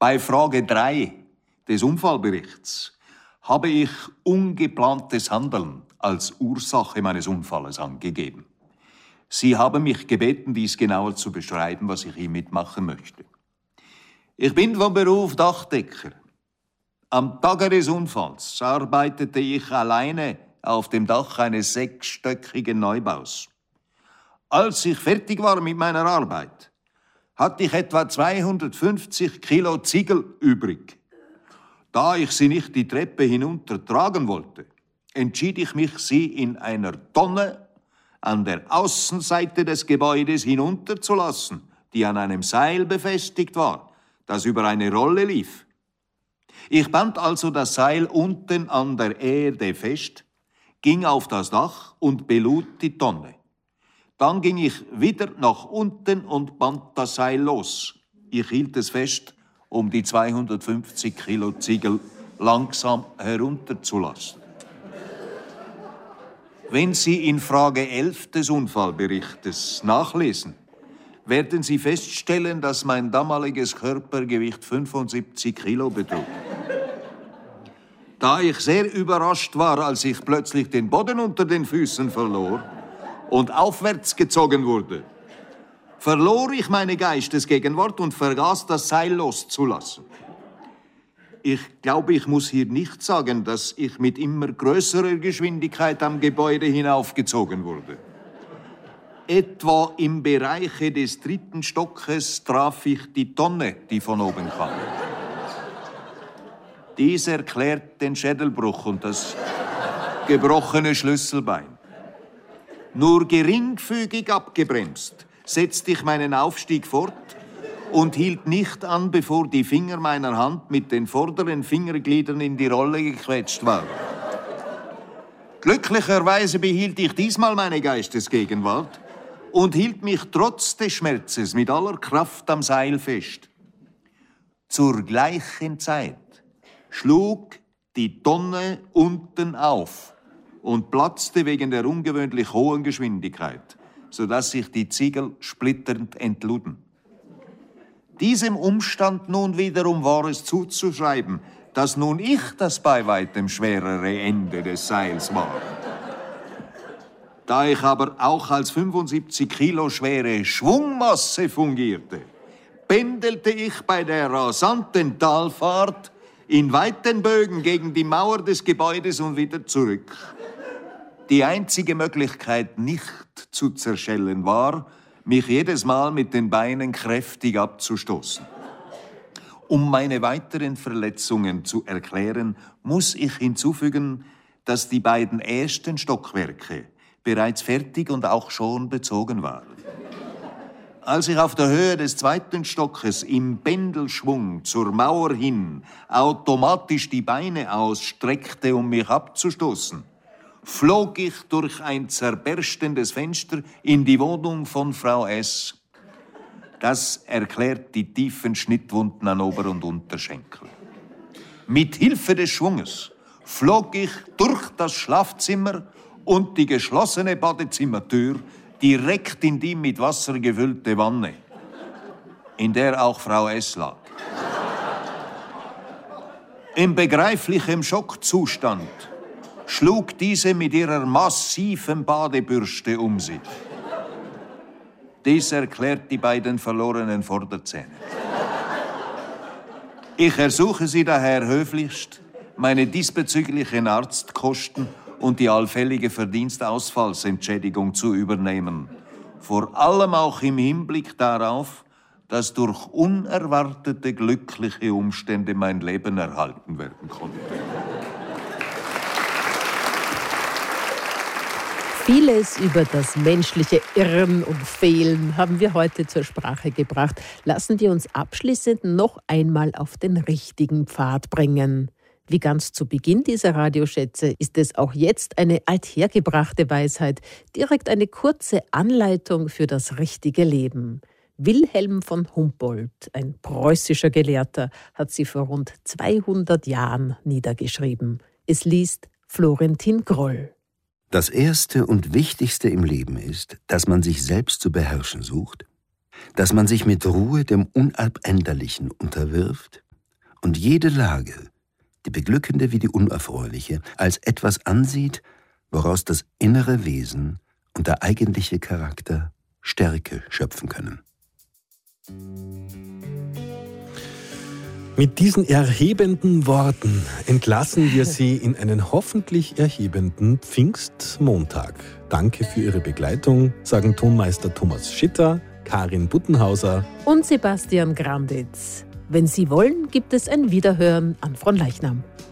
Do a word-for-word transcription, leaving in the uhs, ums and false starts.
Bei Frage drei des Unfallberichts habe ich ungeplantes Handeln als Ursache meines Unfalles angegeben. Sie haben mich gebeten, dies genauer zu beschreiben, was ich hiermit machen möchte. Ich bin von Beruf Dachdecker. Am Tage des Unfalls arbeitete ich alleine auf dem Dach eines sechsstöckigen Neubaus. Als ich fertig war mit meiner Arbeit, hatte ich etwa zweihundertfünfzig Kilo Ziegel übrig. Da ich sie nicht die Treppe hinunter tragen wollte, entschied ich mich, sie in einer Tonne an der Außenseite des Gebäudes hinunterzulassen, die an einem Seil befestigt war, das über eine Rolle lief. Ich band also das Seil unten an der Erde fest, ging auf das Dach und belud die Tonne. Dann ging ich wieder nach unten und band das Seil los. Ich hielt es fest, um die zweihundertfünfzig Kilo Ziegel langsam herunterzulassen. Wenn Sie in Frage elf des Unfallberichtes nachlesen, werden Sie feststellen, dass mein damaliges Körpergewicht fünfundsiebzig Kilo betrug. Da ich sehr überrascht war, als ich plötzlich den Boden unter den Füßen verlor und aufwärts gezogen wurde, verlor ich meine Geistesgegenwart und vergaß, das Seil loszulassen. Ich glaube, ich muss hier nicht sagen, dass ich mit immer größerer Geschwindigkeit am Gebäude hinaufgezogen wurde. Etwa im Bereiche des dritten Stockes traf ich die Tonne, die von oben kam. Dies erklärt den Schädelbruch und das gebrochene Schlüsselbein. Nur geringfügig abgebremst setzte ich meinen Aufstieg fort und hielt nicht an, bevor die Finger meiner Hand mit den vorderen Fingergliedern in die Rolle gequetscht waren. Glücklicherweise behielt ich diesmal meine Geistesgegenwart und hielt mich trotz des Schmerzes mit aller Kraft am Seil fest. Zur gleichen Zeit schlug die Tonne unten auf und platzte wegen der ungewöhnlich hohen Geschwindigkeit, sodass sich die Ziegel splitternd entluden. Diesem Umstand nun wiederum war es zuzuschreiben, dass nun ich das bei weitem schwerere Ende des Seils war. Da ich aber auch als fünfundsiebzig Kilo schwere Schwungmasse fungierte, pendelte ich bei der rasanten Talfahrt in weiten Bögen gegen die Mauer des Gebäudes und wieder zurück. Die einzige Möglichkeit, nicht zu zerschellen, war, mich jedes Mal mit den Beinen kräftig abzustoßen. Um meine weiteren Verletzungen zu erklären, muss ich hinzufügen, dass die beiden ersten Stockwerke bereits fertig und auch schon bezogen waren. Als ich auf der Höhe des zweiten Stockes im Pendelschwung zur Mauer hin automatisch die Beine ausstreckte, um mich abzustoßen, flog ich durch ein zerberstendes Fenster in die Wohnung von Frau S. Das erklärt die tiefen Schnittwunden an Ober- und Unterschenkel. Mit Hilfe des Schwunges flog ich durch das Schlafzimmer und die geschlossene Badezimmertür direkt in die mit Wasser gefüllte Wanne, in der auch Frau S. lag. In begreiflichem Schockzustand schlug diese mit ihrer massiven Badebürste um sich. Dies erklärt die beiden verlorenen Vorderzähne. Ich ersuche Sie daher höflichst, meine diesbezüglichen Arztkosten und die allfällige Verdienstausfallsentschädigung zu übernehmen. Vor allem auch im Hinblick darauf, dass durch unerwartete glückliche Umstände mein Leben erhalten werden konnte. Vieles über das menschliche Irren und Fehlen haben wir heute zur Sprache gebracht. Lassen wir uns abschließend noch einmal auf den richtigen Pfad bringen. Wie ganz zu Beginn dieser Radioschätze ist es auch jetzt eine althergebrachte Weisheit, direkt eine kurze Anleitung für das richtige Leben. Wilhelm von Humboldt, ein preußischer Gelehrter, hat sie vor rund zweihundert Jahren niedergeschrieben. Es liest Florentin Groll. Das Erste und Wichtigste im Leben ist, dass man sich selbst zu beherrschen sucht, dass man sich mit Ruhe dem Unabänderlichen unterwirft, und jede Lage, die beglückende wie die unerfreuliche, als etwas ansieht, woraus das innere Wesen und der eigentliche Charakter Stärke schöpfen können. Mit diesen erhebenden Worten entlassen wir Sie in einen hoffentlich erhebenden Pfingstmontag. Danke für Ihre Begleitung, sagen Tonmeister Thomas Schitter, Karin Buttenhauser und Sebastian Granditz. Wenn Sie wollen, gibt es ein Wiederhören an Fronleichnam.